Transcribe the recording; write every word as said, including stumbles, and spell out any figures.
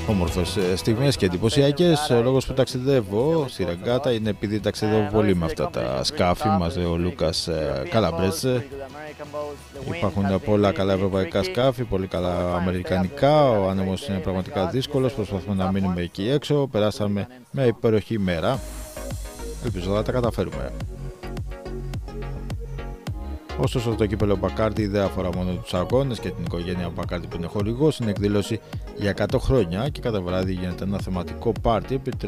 όμορφες στιγμές και εντυπωσιακές. Ο λόγος που ταξιδεύω στη Ρεγκάτα είναι επειδή ταξιδεύω πολύ με αυτά τα σκάφη. Μας λέει ο Λούκας Καλαμπρέτσε. Υπάρχουν πολλά καλά ευρωπαϊκά σκάφη, πολύ καλά αμερικανικά. Ο άνεμος είναι πραγματικά δύσκολος. Προσπαθούμε να μείνουμε εκεί έξω. Περάσαμε με υπέροχη ημέρα. Ελπίζω να τα καταφέρουμε. Ωστόσο, το κύπελλο Μπακάρντι δεν αφορά μόνο τους αγώνες και την οικογένεια Μπακάρντι που είναι χορηγός. Είναι εκδήλωση για εκατό χρόνια και cada βράδυ γίνεται ένα θεματικό πάρτι